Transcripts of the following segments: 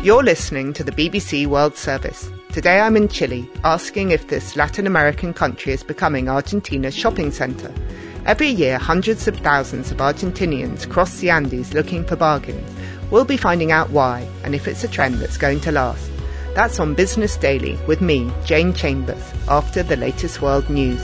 You're listening to the BBC World Service. Today I'm in Chile, asking if this Latin American country is becoming Argentina's shopping centre. Every year, hundreds of thousands of Argentinians cross the Andes looking for bargains. We'll be finding out why, and if it's a trend that's going to last. That's on Business Daily with me, Jane Chambers, after the latest world news.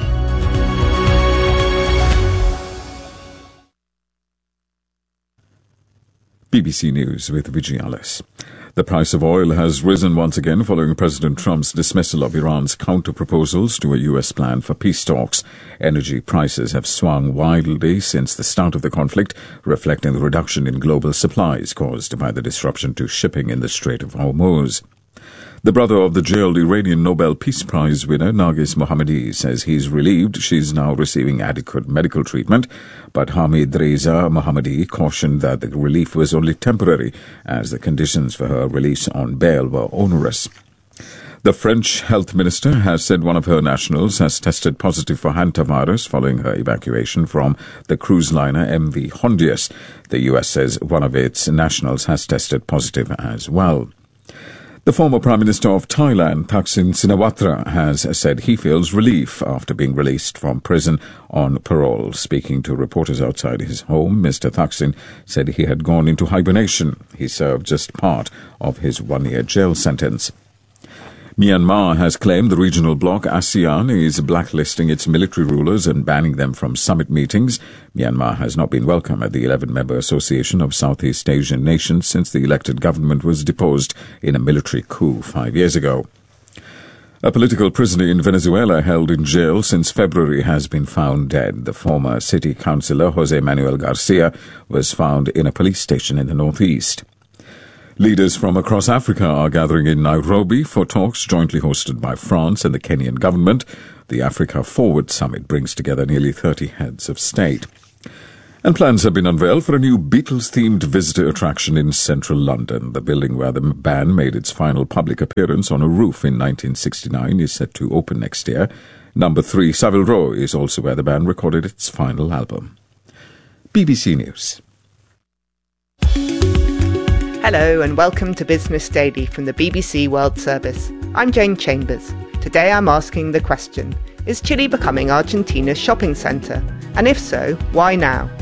BBC News with Vijay Alice. The price of oil has risen once again following President Trump's dismissal of Iran's counter-proposals to a U.S. plan for peace talks. Energy prices have swung wildly since the start of the conflict, reflecting the reduction in global supplies caused by the disruption to shipping in the Strait of Hormuz. The brother of the jailed Iranian Nobel Peace Prize winner Narges Mohammadi says he's relieved she's now receiving adequate medical treatment, but Hamid Reza Mohammadi cautioned that the relief was only temporary as the conditions for her release on bail were onerous. The French health minister has said one of her nationals has tested positive for hantavirus following her evacuation from the cruise liner MV Hondius. The U.S. says one of its nationals has tested positive as well. The former Prime Minister of Thailand, Thaksin Shinawatra, has said he feels relief after being released from prison on parole. Speaking to reporters outside his home, Mr. Thaksin said he had gone into hibernation. He served just part of his one-year jail sentence. Myanmar has claimed the regional bloc ASEAN is blacklisting its military rulers and banning them from summit meetings. Myanmar has not been welcome at the 11-member Association of Southeast Asian Nations since the elected government was deposed in a military coup 5 years ago. A political prisoner in Venezuela held in jail since February has been found dead. The former city councillor, Jose Manuel Garcia, was found in a police station in the northeast. Leaders from across Africa are gathering in Nairobi for talks jointly hosted by France and the Kenyan government. The Africa Forward Summit brings together nearly 30 heads of state. And plans have been unveiled for a new Beatles-themed visitor attraction in central London. The building where the band made its final public appearance on a roof in 1969 is set to open next year. Number 3 Savile Row is also where the band recorded its final album. BBC News. Hello and welcome to Business Daily from the BBC World Service. I'm Jane Chambers. Today I'm asking the question, is Chile becoming Argentina's shopping centre? And if so, why now?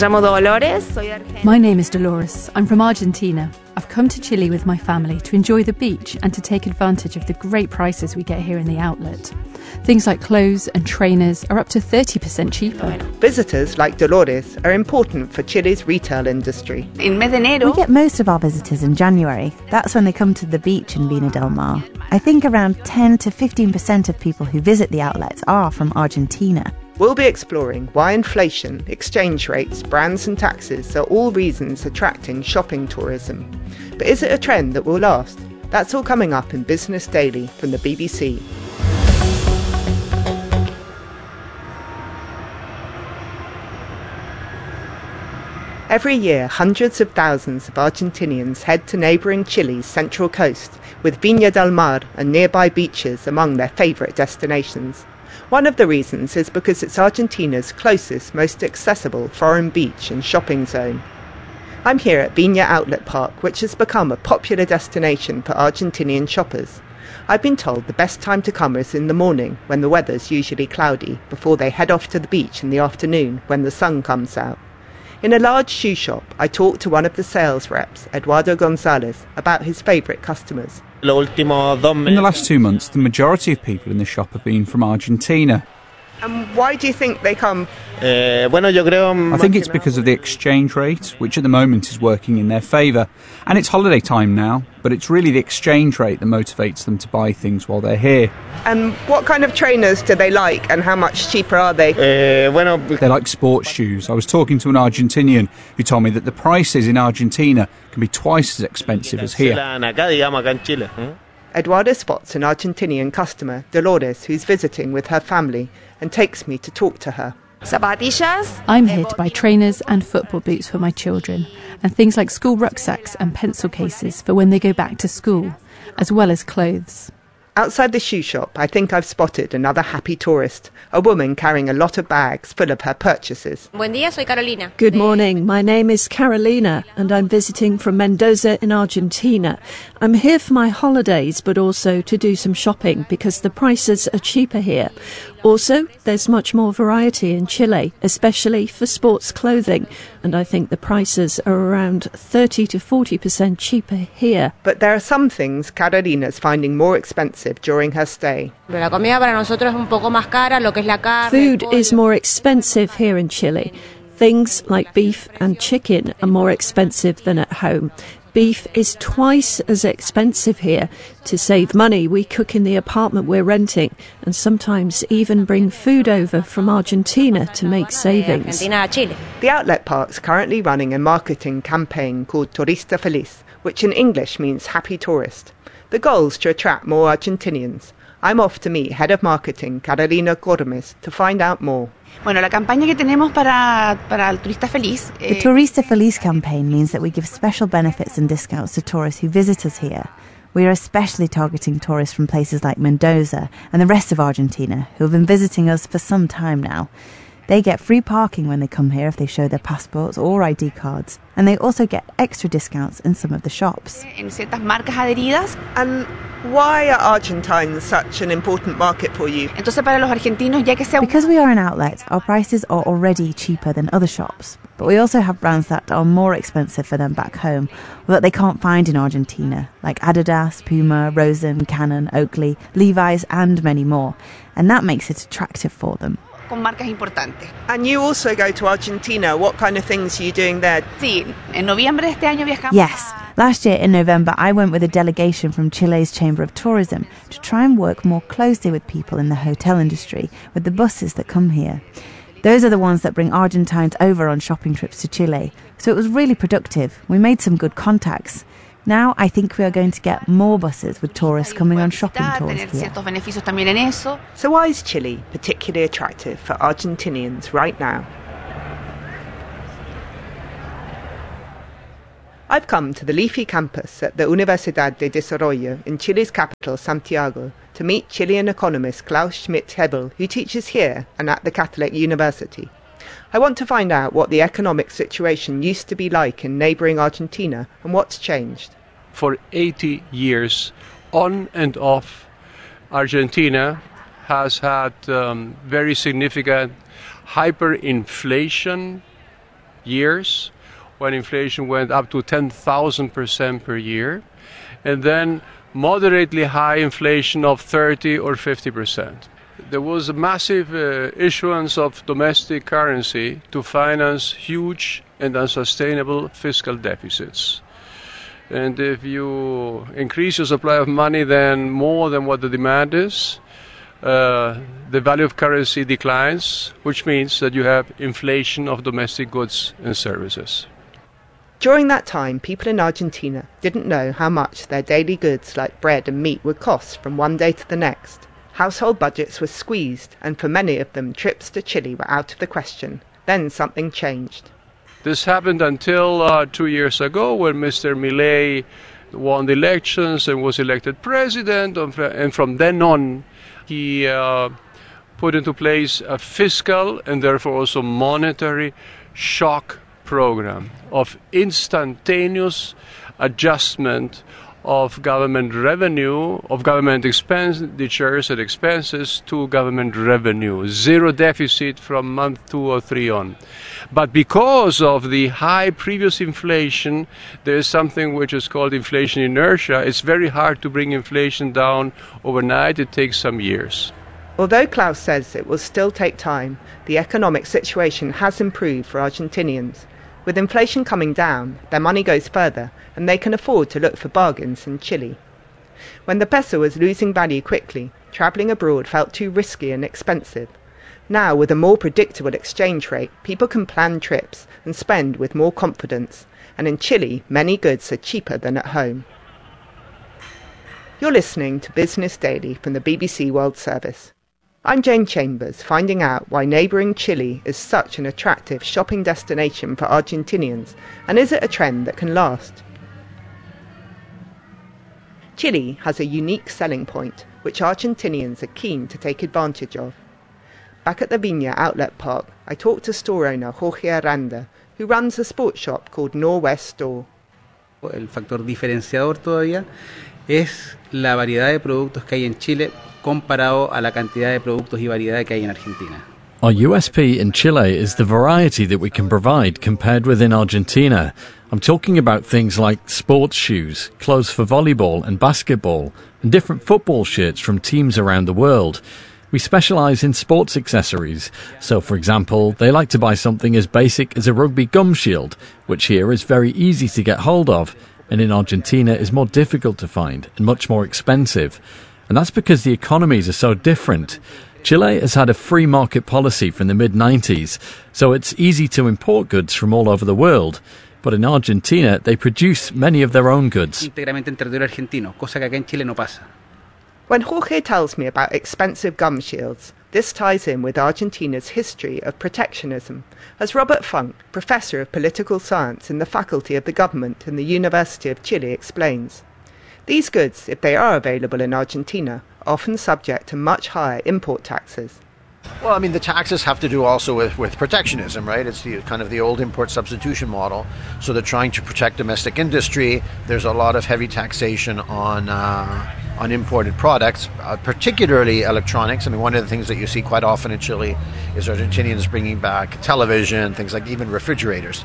My name is Dolores. I'm from Argentina. I've come to Chile with my family to enjoy the beach and to take advantage of the great prices we get here in the outlet. Things like clothes and trainers are up to 30% cheaper. Visitors like Dolores are important for Chile's retail industry. We get most of our visitors in January. That's when they come to the beach in Vina del Mar. I think around 10 to 15% of people who visit the outlets are from Argentina. We'll be exploring why inflation, exchange rates, brands and taxes are all reasons attracting shopping tourism. But is it a trend that will last? That's all coming up in Business Daily from the BBC. Every year, hundreds of thousands of Argentinians head to neighbouring Chile's central coast, with Viña del Mar and nearby beaches among their favourite destinations. One of the reasons is because it's Argentina's closest, most accessible foreign beach and shopping zone. I'm here at Viña Outlet Park, which has become a popular destination for Argentinian shoppers. I've been told the best time to come is in the morning, when the weather's usually cloudy, before they head off to the beach in the afternoon, when the sun comes out. In a large shoe shop, I talked to one of the sales reps, Eduardo Gonzalez, about his favourite customers. In the last 2 months, the majority of people in the shop have been from Argentina. And why do you think they come? I think it's because of the exchange rate, which at the moment is working in their favour. And it's holiday time now, but it's really the exchange rate that motivates them to buy things while they're here. And what kind of trainers do they like, and how much cheaper are they? They like sports shoes. I was talking to an Argentinian who told me that the prices in Argentina can be twice as expensive as here. Eduardo spots an Argentinian customer, Dolores, who's visiting with her family, and takes me to talk to her. I'm here to buy trainers and football boots for my children, and things like school rucksacks and pencil cases for when they go back to school, as well as clothes. Outside the shoe shop, I think I've spotted another happy tourist, a woman carrying a lot of bags full of her purchases. Buen día, soy Carolina. Good morning, my name is Carolina and I'm visiting from Mendoza in Argentina. I'm here for my holidays but also to do some shopping because the prices are cheaper here. Also, there's much more variety in Chile, especially for sports clothing, and I think the prices are around 30 to 40% cheaper here. But there are some things Carolina's finding more expensive during her stay. Food is more expensive here in Chile. Things like beef and chicken are more expensive than at home. Beef is twice as expensive here. To save money, we cook in the apartment we're renting and sometimes even bring food over from Argentina to make savings. The outlet park's currently running a marketing campaign called Turista Feliz, which in English means happy tourist. The goal's to attract more Argentinians. I'm off to meet Head of Marketing Carolina Cormes to find out more. Bueno, la campaña que tenemos para el Turista Feliz. The Turista Feliz campaign means that we give special benefits and discounts to tourists who visit us here. We are especially targeting tourists from places like Mendoza and the rest of Argentina who have been visiting us for some time now. They get free parking when they come here if they show their passports or ID cards, and they also get extra discounts in some of the shops. En ciertas marcas adheridas. And why are Argentines such an important market for you? Entonces para los argentinos, ya que sea... Because we are an outlet, our prices are already cheaper than other shops, but we also have brands that are more expensive for them back home, or that they can't find in Argentina, like Adidas, Puma, Rosen, Canon, Oakley, Levi's and many more, and that makes it attractive for them. Con marcas importantes. And you also go to Argentina. What kind of things are you doing there? Sí, en noviembre de este año viajamos. Yes, last year in November I went with a delegation from Chile's Chamber of Tourism to try and work more closely with people in the hotel industry with the buses that come here. Those are the ones that bring Argentines over on shopping trips to Chile. So it was really productive. We made some good contacts. Now I think we are going to get more buses with tourists coming on shopping tours here. So why is Chile particularly attractive for Argentinians right now? I've come to the leafy campus at the Universidad de Desarrollo in Chile's capital, Santiago, to meet Chilean economist Klaus Schmidt-Hebel, who teaches here and at the Catholic University. I want to find out what the economic situation used to be like in neighbouring Argentina and what's changed. For 80 years, on and off, Argentina has had very significant hyperinflation years, when inflation went up to 10,000% per year, and then moderately high inflation of 30 or 50%. There was a massive issuance of domestic currency to finance huge and unsustainable fiscal deficits. And if you increase your supply of money then more than what the demand is, the value of currency declines, which means that you have inflation of domestic goods and services. During that time, people in Argentina didn't know how much their daily goods like bread and meat would cost from one day to the next. Household budgets were squeezed, and for many of them, trips to Chile were out of the question. Then something changed. This happened until 2 years ago when Mr. Milei won the elections and was elected president, and from then on he put into place a fiscal and therefore also monetary shock program of instantaneous adjustment of government revenue, of government expenditures and expenses to government revenue. Zero deficit from month 2 or 3 on. But because of the high previous inflation, there is something which is called inflation inertia. It's very hard to bring inflation down overnight. It takes some years. Although Klaus says it will still take time, the economic situation has improved for Argentinians. With inflation coming down, their money goes further, and they can afford to look for bargains in Chile. When the peso was losing value quickly, travelling abroad felt too risky and expensive. Now, with a more predictable exchange rate, people can plan trips and spend with more confidence, and in Chile, many goods are cheaper than at home. You're listening to Business Daily from the BBC World Service. I'm Jane Chambers, finding out why neighbouring Chile is such an attractive shopping destination for Argentinians, and is it a trend that can last? Chile has a unique selling point, which Argentinians are keen to take advantage of. Back at the Viña Outlet Park, I talked to store owner Jorge Aranda, who runs a sports shop called Norwest Store. El factor diferenciador todavía es la variedad de productos que hay en Chile comparado a la cantidad de productos y variedad que hay en Argentina. Our USP in Chile is the variety that we can provide compared with in Argentina. I'm talking about things like sports shoes, clothes for volleyball and basketball, and different football shirts from teams around the world. We specialise in sports accessories, so for example, they like to buy something as basic as a rugby gum shield, which here is very easy to get hold of, and in Argentina is more difficult to find and much more expensive. And that's because the economies are so different. Chile has had a free market policy from the mid-90s, so it's easy to import goods from all over the world. But in Argentina, they produce many of their own goods. Íntegramente en territorio argentino, cosa que acá en Chile no pasa. When Jorge tells me about expensive gum shields, this ties in with Argentina's history of protectionism, as Robert Funk, Professor of Political Science in the Faculty of the Government in the University of Chile, explains. These goods, if they are available in Argentina, are often subject to much higher import taxes. Well, I mean, the taxes have to do also with protectionism, right? It's the kind of the old import substitution model. So they're trying to protect domestic industry. There's a lot of heavy taxation on imported products, particularly electronics. I mean, one of the things that you see quite often in Chile is Argentinians bringing back television, things like even refrigerators.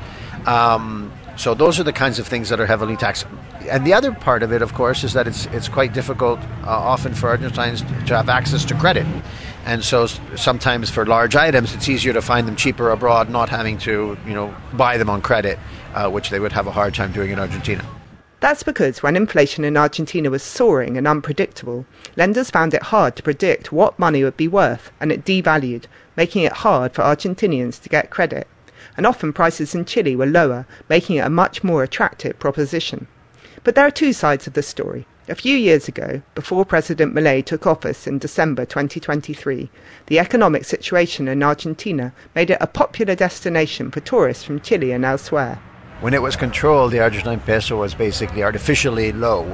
So those are the kinds of things that are heavily taxed. And the other part of it, of course, is that it's quite difficult often for Argentines to have access to credit. And so sometimes for large items, it's easier to find them cheaper abroad, not having to, buy them on credit, which they would have a hard time doing in Argentina. That's because when inflation in Argentina was soaring and unpredictable, lenders found it hard to predict what money would be worth, and it devalued, making it hard for Argentinians to get credit. And often prices in Chile were lower, making it a much more attractive proposition. But there are two sides of the story. A few years ago, before President Milei took office in December 2023, the economic situation in Argentina made it a popular destination for tourists from Chile and elsewhere. When it was controlled, the Argentine peso was basically kept artificially low.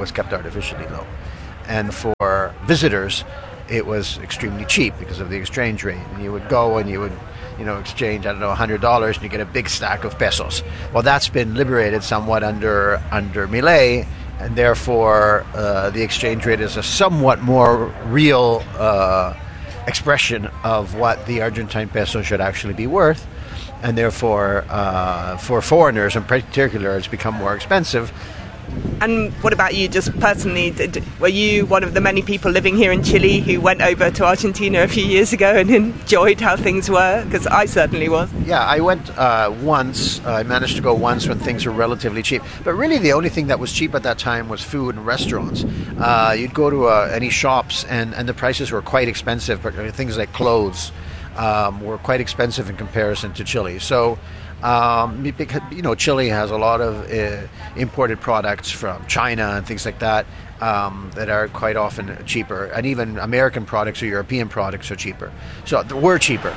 And for visitors, it was extremely cheap because of the exchange rate. And you would go and you would exchange, $100 and you get a big stack of pesos. Well, that's been liberated somewhat under Milei, and therefore the exchange rate is a somewhat more real expression of what the Argentine peso should actually be worth, and therefore for foreigners in particular it's become more expensive. And what about you, just personally? Were you one of the many people living here in Chile who went over to Argentina a few years ago and enjoyed how things were? Because I certainly was. Yeah, I went once. I managed to go once when things were relatively cheap. But really the only thing that was cheap at that time was food and restaurants. You'd go to any shops and the prices were quite expensive. But things like clothes were quite expensive in comparison to Chile. So because Chile has a lot of imported products from China and things like that that are quite often cheaper, and even American products or European products are cheaper. So we're cheaper.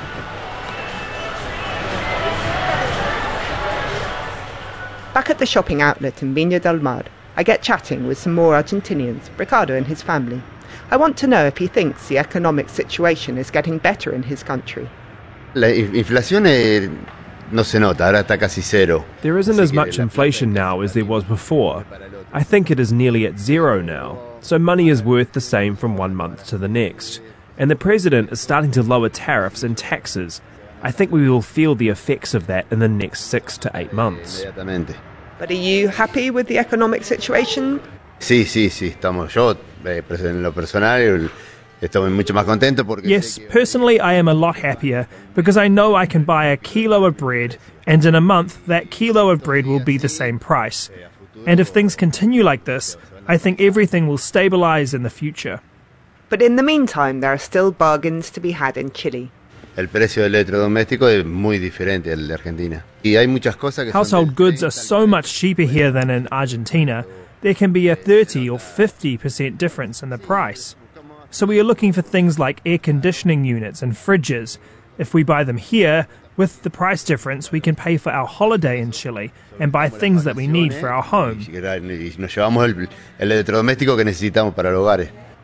Back at the shopping outlet in Viña del Mar, I get chatting with some more Argentinians, Ricardo and his family. I want to know if he thinks the economic situation is getting better in his country. La inflación no se nota, ahora está casi cero. There isn't as much inflation now as there was before. I think it is nearly at zero now, so money is worth the same from 1 month to the next. And the president is starting to lower tariffs and taxes. I think we will feel the effects of that in the next 6 to 8 months. But are you happy with the economic situation? Sí, estamos. Yo, en lo personal, estoy mucho más contento porque... Yes, personally I am a lot happier because I know I can buy a kilo of bread, and in a month that kilo of bread will be the same price. And if things continue like this, I think everything will stabilize in the future. But in the meantime, there are still bargains to be had in Chile. El precio del electrodoméstico es muy diferente al de Argentina. Y hay muchas cosas que household goods are so much cheaper here than in Argentina. There can be a 30 or 50% difference in the price. So we are looking for things like air conditioning units and fridges. If we buy them here, with the price difference, we can pay for our holiday in Chile and buy things that we need for our home. Nos llevamos el electrodoméstico que necesitamos para los hogares.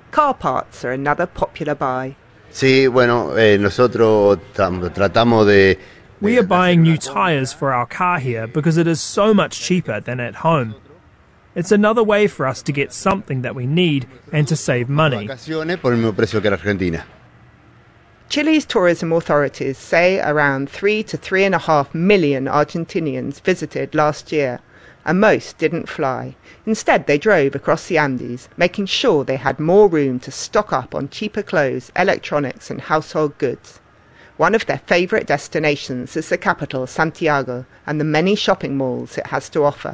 Car parts are another popular buy. Sí, bueno, nosotros tratamos de... We are buying new tyres for our car here because it is so much cheaper than at home. It's another way for us to get something that we need and to save money. Vacaciones por el mismo precio que la Argentina. Chile's tourism authorities say around 3 to 3.5 million Argentinians visited last year, and most didn't fly. Instead, they drove across the Andes, making sure they had more room to stock up on cheaper clothes, electronics and household goods. One of their favourite destinations is the capital, Santiago, and the many shopping malls it has to offer.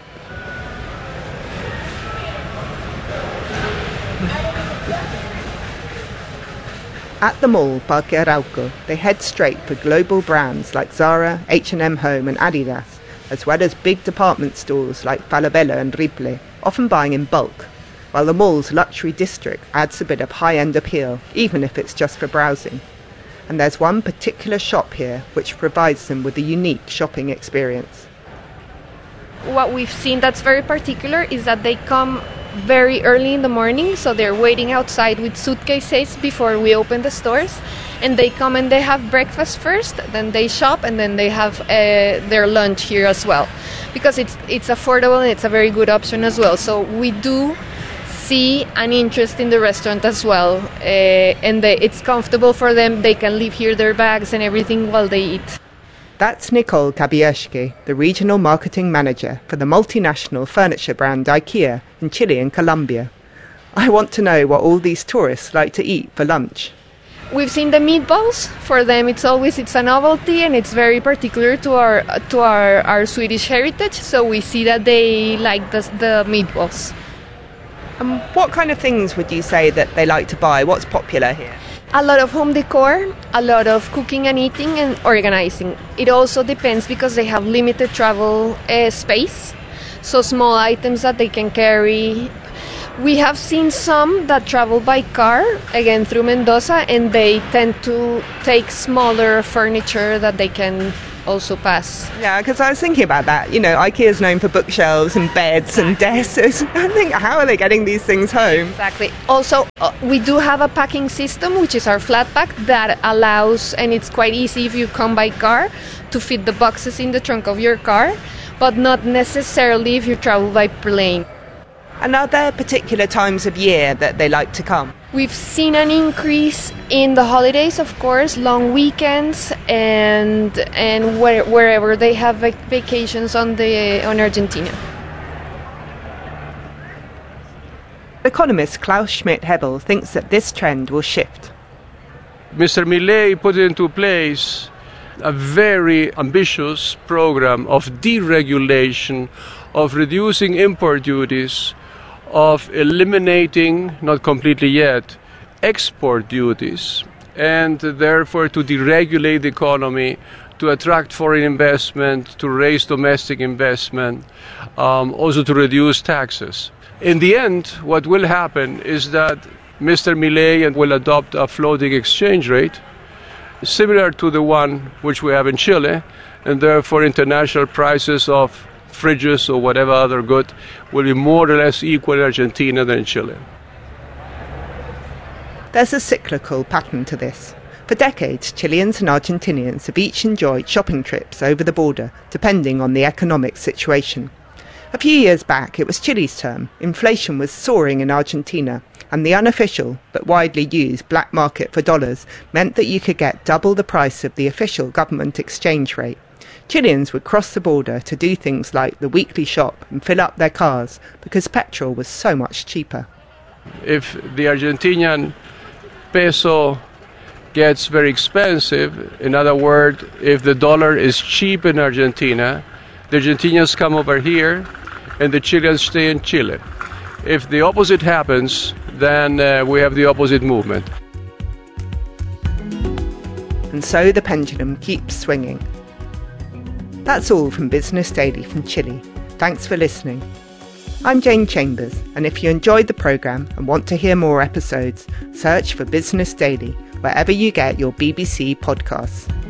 At the mall, Parque Arauco, they head straight for global brands like Zara, H&M Home and Adidas, as well as big department stores like Falabella and Ripley, often buying in bulk, while the mall's luxury district adds a bit of high-end appeal, even if it's just for browsing. And there's one particular shop here which provides them with a unique shopping experience. What we've seen that's very particular is that they come very early in the morning, so they're waiting outside with suitcases before we open the stores, and they come and they have breakfast first, then they shop, and then they have their lunch here as well, because it's affordable and it's a very good option as well. So we do see an interest in the restaurant as well, and it's comfortable for them. They can leave here their bags and everything while they eat. That's Nicole Kabierski, the regional marketing manager for the multinational furniture brand IKEA in Chile and Colombia. I want to know what all these tourists like to eat for lunch. We've seen the meatballs. For them, it's a novelty, and it's very particular to our Swedish heritage. So we see that they like the meatballs. What kind of things would you say that they like to buy? What's popular here? A lot of home decor, a lot of cooking and eating and organizing. It also depends because they have limited travel space, so small items that they can carry. We have seen some that travel by car, again through Mendoza, and they tend to take smaller furniture that they can also pass. Yeah, because I was thinking about that. You know, IKEA is known for bookshelves and beds and desks. I think, how are they getting these things home? Exactly. Also, we do have a packing system, which is our flat pack, that allows, and it's quite easy if you come by car, to fit the boxes in the trunk of your car, but not necessarily if you travel by plane. And are there particular times of year that they like to come? We've seen an increase in the holidays, of course, long weekends, and wherever they have vacations on Argentina. Economist Klaus Schmidt-Hebel thinks that this trend will shift. Mr. Milei put into place a very ambitious program of deregulation, of reducing import duties, of eliminating, not completely yet, export duties, and therefore to deregulate the economy, to attract foreign investment, to raise domestic investment, also to reduce taxes. In the end, what will happen is that Mr. Milei will adopt a floating exchange rate similar to the one which we have in Chile, and therefore international prices of fridges or whatever other good will be more or less equal in Argentina than in Chile. There's a cyclical pattern to this. For decades, Chileans and Argentinians have each enjoyed shopping trips over the border, depending on the economic situation. A few years back, it was Chile's turn. Inflation was soaring in Argentina, and the unofficial, but widely used, black market for dollars meant that you could get double the price of the official government exchange rate. Chileans would cross the border to do things like the weekly shop and fill up their cars because petrol was so much cheaper. If the Argentinian peso gets very expensive, in other words, if the dollar is cheap in Argentina, the Argentinians come over here and the Chileans stay in Chile. If the opposite happens, then we have the opposite movement. And so the pendulum keeps swinging. That's all from Business Daily from Chile. Thanks for listening. I'm Jane Chambers, and if you enjoyed the programme and want to hear more episodes, search for Business Daily wherever you get your BBC podcasts.